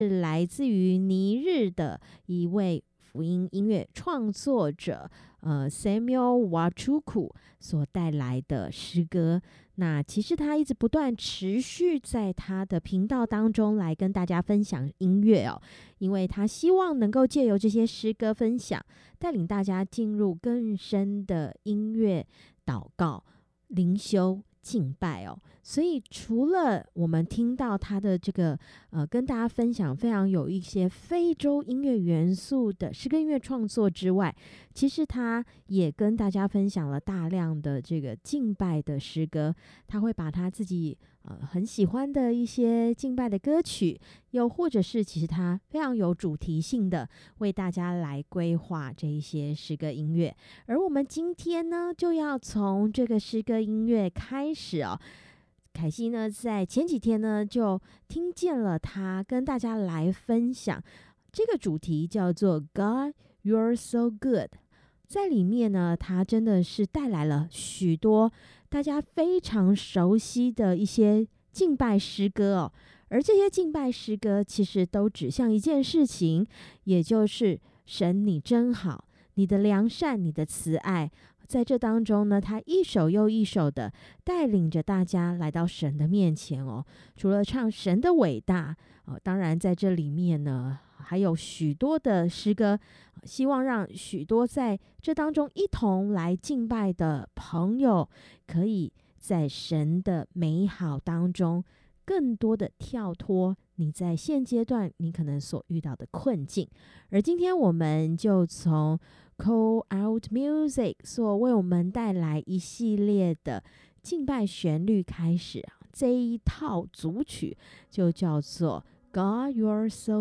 是来自于尼日的一位福音音乐创作者Samuel Wachuku 所带来的诗歌。那其实他一直不断持续在他的频道当中来跟大家分享音乐哦，因为他希望能够借由这些诗歌分享，带领大家进入更深的音乐祷告、灵修、敬拜哦。所以除了我们听到他的这个跟大家分享非常有一些非洲音乐元素的诗歌音乐创作之外，其实他也跟大家分享了大量的这个敬拜的诗歌。他会把他自己很喜欢的一些敬拜的歌曲，又或者是其实他非常有主题性的为大家来规划这一些诗歌音乐。而我们今天呢，就要从这个诗歌音乐开始哦。凯西呢，在前几天呢，就听见了他跟大家来分享这个主题，叫做 God You're So Good。 在里面呢，他真的是带来了许多大家非常熟悉的一些敬拜诗歌哦。而这些敬拜诗歌其实都指向一件事情，也就是神你真好，你的良善，你的慈爱。在这当中呢，他一首又一首的带领着大家来到神的面前哦。除了唱神的伟大当然在这里面呢，还有许多的诗歌，希望让许多在这当中一同来敬拜的朋友，可以在神的美好当中更多的跳脱你在现阶段你可能所遇到的困境。而今天我们就从 Call Out Music 所为我们带来一系列的敬拜旋律开始，这一套组曲就叫做 God You're So